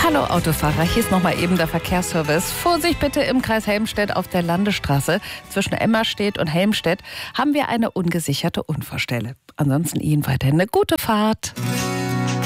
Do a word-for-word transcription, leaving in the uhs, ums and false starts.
Hallo Autofahrer, hier ist nochmal eben der Verkehrsservice. Vorsicht bitte im Kreis Helmstedt auf der Landesstraße. Zwischen Emmerstedt und Helmstedt haben wir eine ungesicherte Unfallstelle. Ansonsten Ihnen weiterhin eine gute Fahrt.